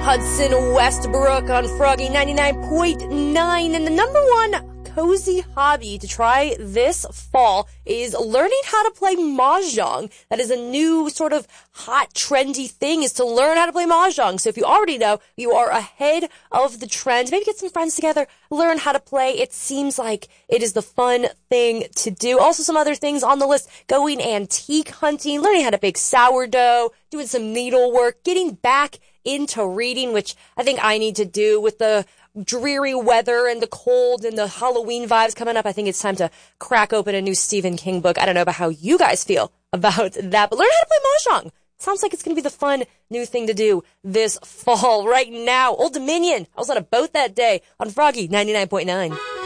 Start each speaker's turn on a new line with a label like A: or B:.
A: Hudson Westbrook on Froggy 99.9. And the number one cozy hobby to try this fall is learning how to play Mahjong. That is a new sort of hot, trendy thing, is to learn how to play Mahjong. So if you already know, you are ahead of the trend. Maybe get some friends together, learn how to play. It seems like it is the fun thing to do. Also, some other things on the list: going antique hunting, learning how to bake sourdough, doing some needlework, getting back into reading, which I think I need to do with the dreary weather and the cold and the Halloween vibes coming up. I think it's time to crack open a new Stephen King book. I don't know about how you guys feel about that, but learn how to play Mahjong. Sounds like it's going to be the fun new thing to do this fall. Right now, Old Dominion. I was on a boat that day on Froggy 99.9.